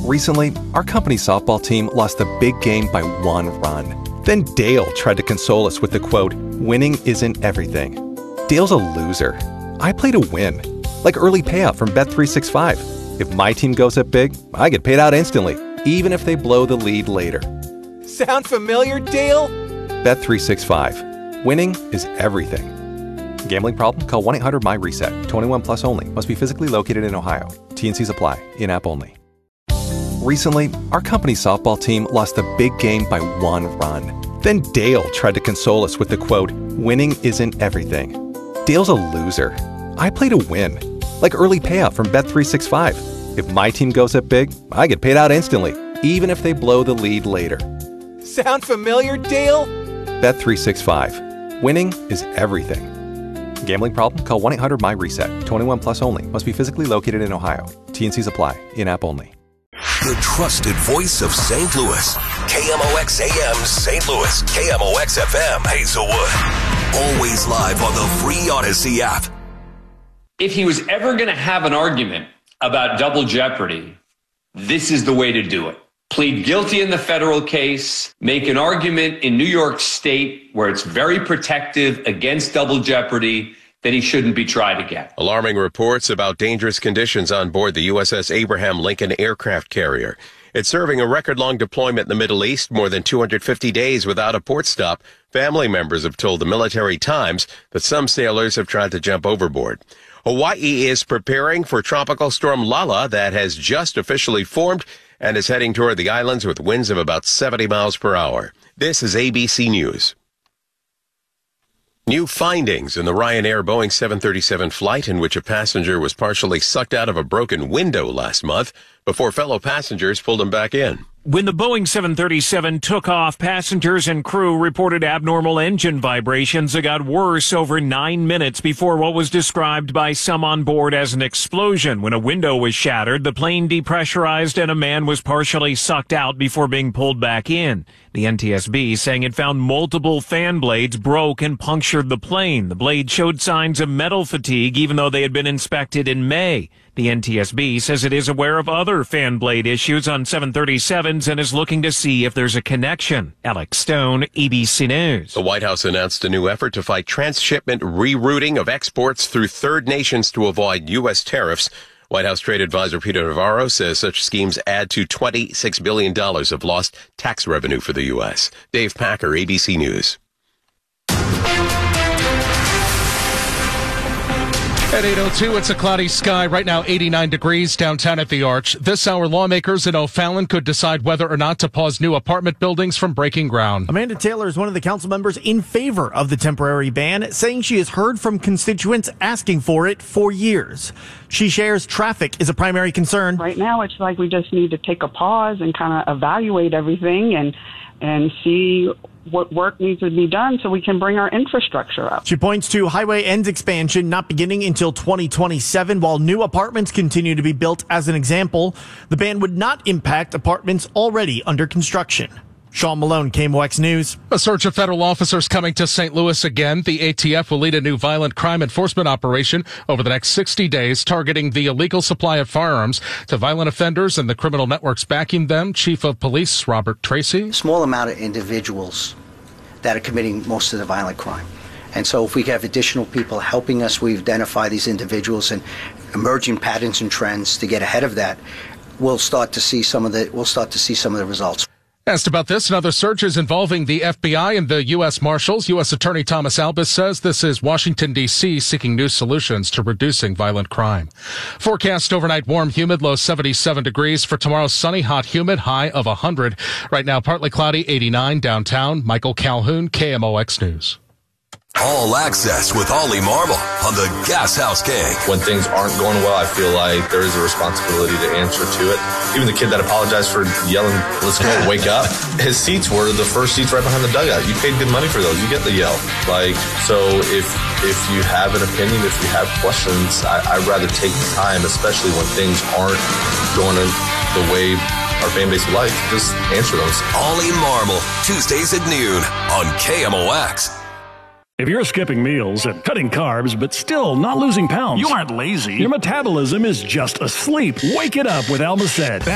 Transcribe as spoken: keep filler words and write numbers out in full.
Recently, our company softball team lost a big game by one run. Then Dale tried to console us with the quote, "Winning isn't everything." Dale's a loser. I play to win. Like early payout from Bet three sixty-five. If my team goes up big, I get paid out instantly, even if they blow the lead later. Sound familiar, Dale? Bet three sixty-five. Winning is everything. Gambling problem? Call one eight hundred M Y RESET. twenty-one plus only. Must be physically located in Ohio. T and Cs apply. In-app only. Recently, our company softball team lost a big game by one run. Then Dale tried to console us with the quote, "Winning isn't everything." Dale's a loser. I play to win. Like early payout from Bet three sixty-five. If my team goes up big, I get paid out instantly, even if they blow the lead later. Sound familiar, Dale? Bet three sixty-five. Winning is everything. Gambling problem? Call one eight hundred M Y RESET. twenty-one plus only. Must be physically located in Ohio. T and Cs apply. In-app only. The trusted voice of Saint Louis. K M O X A M Saint Louis. K M O X F M Hazelwood. Always live on the free Odyssey app. If he was ever going to have an argument about double jeopardy, this is the way to do it. Plead guilty in the federal case, make an argument in New York State where it's very protective against double jeopardy, that he shouldn't be tried again. Alarming reports about dangerous conditions on board the U S S Abraham Lincoln aircraft carrier. It's serving a record-long deployment in the Middle East, more than two hundred fifty days without a port stop. Family members have told the Military Times that some sailors have tried to jump overboard. Hawaii is preparing for Tropical Storm Lala that has just officially formed and is heading toward the islands with winds of about seventy miles per hour. This is A B C News. New findings in the Ryanair Boeing seven thirty-seven flight in which a passenger was partially sucked out of a broken window last month before fellow passengers pulled him back in. When the Boeing seven thirty-seven took off, passengers and crew reported abnormal engine vibrations that got worse over nine minutes before what was described by some on board as an explosion. When a window was shattered, the plane depressurized and a man was partially sucked out before being pulled back in. The N T S B saying it found multiple fan blades broke and punctured the plane. The blade showed signs of metal fatigue even though they had been inspected in May. The N T S B says it is aware of other fan blade issues on seven thirty-sevens and is looking to see if there's a connection. Alex Stone, A B C News. The White House announced a new effort to fight transshipment rerouting of exports through third nations to avoid U S tariffs. White House Trade Advisor Peter Navarro says such schemes add to twenty-six billion dollars of lost tax revenue for the U S. Dave Packer, A B C News. At eight oh two, it's a cloudy sky. Right now, eighty-nine degrees downtown at the Arch. This hour, lawmakers in O'Fallon could decide whether or not to pause new apartment buildings from breaking ground. Amanda Taylor is one of the council members in favor of the temporary ban, saying she has heard from constituents asking for it for years. She shares traffic is a primary concern. Right now, it's like we just need to take a pause and kind of evaluate everything and and see what work needs to be done so we can bring our infrastructure up. She points to highway ends expansion not beginning until twenty twenty-seven, while new apartments continue to be built as an example. The ban would not impact apartments already under construction. Sean Malone, K M O X News. A surge of federal officers coming to Saint Louis again. The A T F will lead a new violent crime enforcement operation over the next sixty days, targeting the illegal supply of firearms to violent offenders and the criminal networks backing them. Chief of Police Robert Tracy. Small amount of individuals that are committing most of the violent crime. And so if we have additional people helping us, we identify these individuals and emerging patterns and trends to get ahead of that, we'll start to see some of the, we'll start to see some of the results. Asked about this and other searches involving the F B I and the U S Marshals, U S Attorney Thomas Albus says this is Washington, D C seeking new solutions to reducing violent crime. Forecast overnight warm, humid, low seventy-seven degrees. For tomorrow, sunny, hot, humid, high of one hundred. Right now, partly cloudy, eighty-nine downtown. Michael Calhoun, K M O X News. All access with Ollie Marble on the Gas House Gang. When things aren't going well, I feel like there is a responsibility to answer to it. Even the kid that apologized for yelling, "Let's go, wake up." His seats were the first seats right behind the dugout. You paid good money for those. You get the yell. Like, so if if you have an opinion, if you have questions, I, I'd rather take the time, especially when things aren't going the way our fan base would like. Just answer those. Ollie Marble, Tuesdays at noon on K M O X. If you're skipping meals and cutting carbs but still not losing pounds, you aren't lazy. Your metabolism is just asleep. Wake it up with Almacet.